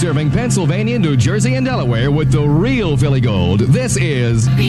serving Pennsylvania, New Jersey, and Delaware with the real Philly Gold. This is